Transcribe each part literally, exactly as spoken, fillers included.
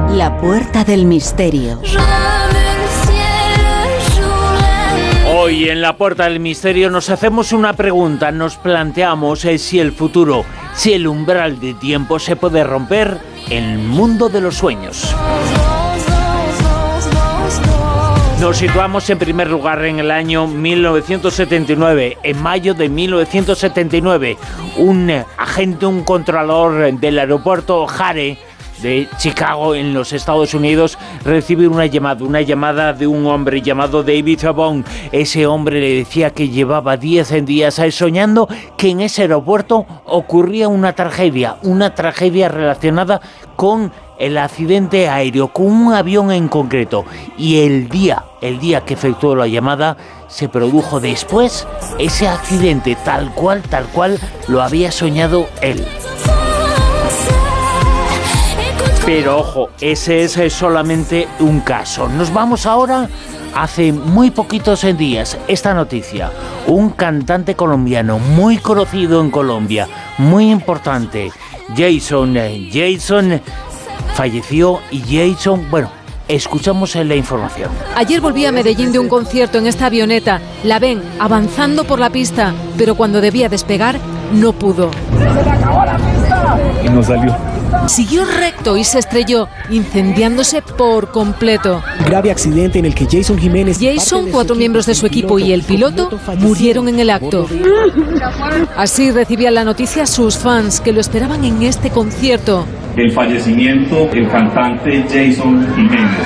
La puerta del misterio. Hoy en La Puerta del Misterio nos hacemos una pregunta, nos planteamos eh, si el futuro, si el umbral de tiempo se puede romper en el mundo de los sueños. Nos situamos en primer lugar en el año mil novecientos setenta y nueve. En mayo de mil novecientos setenta y nueve, un agente, un controlador del aeropuerto O'Hare de Chicago, en los Estados Unidos, recibe una llamada, una llamada de un hombre llamado David Bond. Ese hombre le decía que llevaba diez días soñando que en ese aeropuerto ocurría una tragedia, una tragedia relacionada con el accidente aéreo, con un avión en concreto. Y el día, el día que efectuó la llamada, se produjo después ese accidente, tal cual, tal cual lo había soñado él. Pero ojo, ese es solamente un caso. Nos vamos ahora, hace muy poquitos días, esta noticia. Un cantante colombiano muy conocido en Colombia, muy importante, Jason. Jason falleció y Jason, bueno, escuchamos en la información. Ayer volví a Medellín de un concierto en esta avioneta. La ven avanzando por la pista, pero cuando debía despegar, no pudo. ¡Se le acabó la pista! Y no salió. Siguió recto y se estrelló, incendiándose por completo. Grave accidente en el que Jason Jiménez... Jason, cuatro miembros de su equipo y el piloto murieron en el acto. Así recibían la noticia sus fans, que lo esperaban en este concierto. El fallecimiento del cantante Jason Jiménez.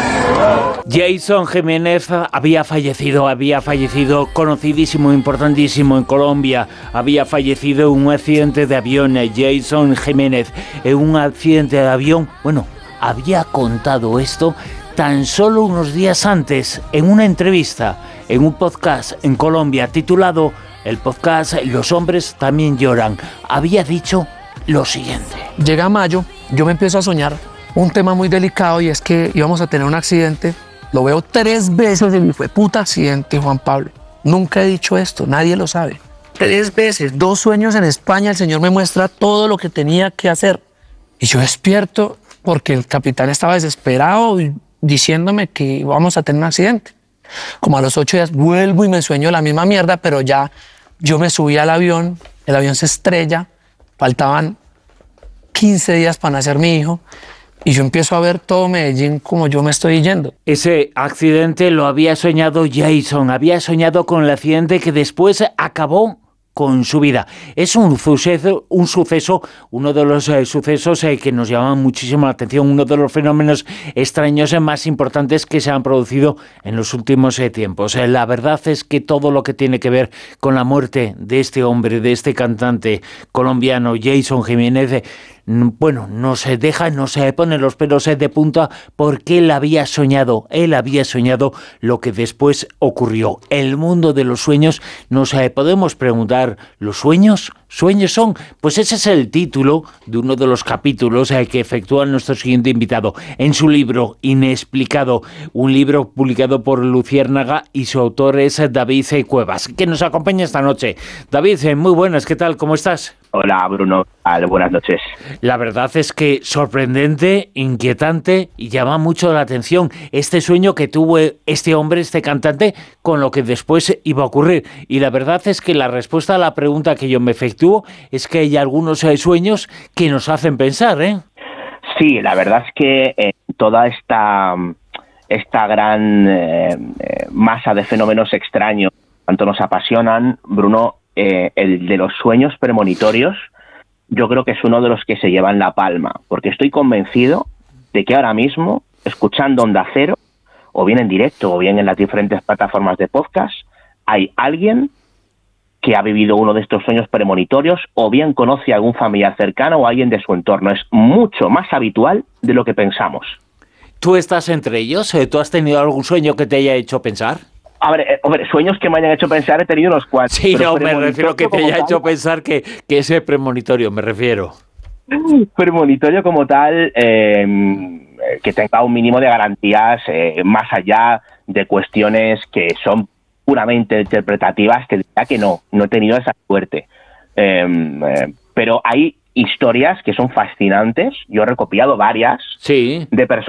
Jason Jiménez había fallecido, había fallecido, conocidísimo, importantísimo en Colombia. Había fallecido en un accidente de avión. Jason Jiménez, en un accidente de avión, bueno, había contado esto tan solo unos días antes, en una entrevista, en un podcast en Colombia, titulado el podcast Los hombres también lloran. Había dicho lo siguiente. Llega mayo, yo me empiezo a soñar un tema muy delicado, y es que íbamos a tener un accidente. Lo veo tres veces en mi fue puta accidente, Juan Pablo. Nunca he dicho esto, nadie lo sabe. Tres veces, dos sueños en España, el Señor me muestra todo lo que tenía que hacer. Y yo despierto porque el capitán estaba desesperado diciéndome que íbamos a tener un accidente. Como a los ocho días vuelvo y me sueño la misma mierda, pero ya yo me subí al avión, el avión se estrella, faltaban quince días para nacer mi hijo, y yo empiezo a ver todo Medellín como yo me estoy yendo. Ese accidente lo había soñado Jason, había soñado con el accidente que después acabó con su vida. Es un suceso, un suceso, uno de los eh, sucesos eh, que nos llaman muchísimo la atención, uno de los fenómenos extraños eh, más importantes que se han producido en los últimos eh, tiempos. Eh, la verdad es que todo lo que tiene que ver con la muerte de este hombre, de este cantante colombiano, Jason Jiménez, eh, bueno, nos deja, nos pone los pelos de punta, porque él había soñado, él había soñado lo que después ocurrió. El mundo de los sueños, nos podemos preguntar, ¿los sueños? ¿Sueños son? Pues ese es el título de uno de los capítulos que efectúa nuestro siguiente invitado en su libro Inexplicado, un libro publicado por Luciérnaga, y su autor es David Cuevas, que nos acompaña esta noche. David, muy buenas, ¿qué tal? ¿Cómo estás? Hola, Bruno. Buenas noches. La verdad es que sorprendente, inquietante, y llama mucho la atención este sueño que tuvo este hombre, este cantante, con lo que después iba a ocurrir. Y la verdad es que la respuesta a la pregunta que yo me efectúo es que hay algunos sueños que nos hacen pensar, ¿eh? Sí, la verdad es que eh, toda esta, esta gran eh, masa de fenómenos extraños, tanto nos apasionan, Bruno, eh, el de los sueños premonitorios, yo creo que es uno de los que se llevan la palma, porque estoy convencido de que ahora mismo, escuchando Onda Cero, o bien en directo o bien en las diferentes plataformas de podcast, hay alguien que ha vivido uno de estos sueños premonitorios, o bien conoce a algún familiar cercano o a alguien de su entorno. Es mucho más habitual de lo que pensamos. ¿Tú estás entre ellos? ¿Tú has tenido algún sueño que te haya hecho pensar? A ver, eh, hombre, sueños que me hayan hecho pensar he tenido unos cuantos. Sí, no, me refiero que te haya tal, hecho pensar que, que ese premonitorio, me refiero. Premonitorio como tal, eh, que tenga un mínimo de garantías, eh, más allá de cuestiones que son puramente interpretativas, te diría que no, no he tenido esa suerte. Eh, eh, pero hay historias que son fascinantes. Yo he recopilado varias, sí, de personas